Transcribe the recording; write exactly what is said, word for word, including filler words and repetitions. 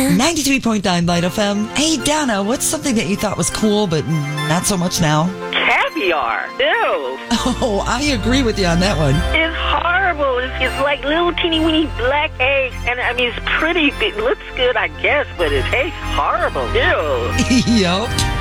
ninety-three point nine Light F M. Hey, Donna, what's something that you thought was cool, but not so much now? Caviar. Ew. Oh, I agree with you on that one. It's horrible. It's, it's like little teeny weeny black eggs. And I mean, it's pretty. It looks good, I guess, but it tastes horrible. Ew. Yup.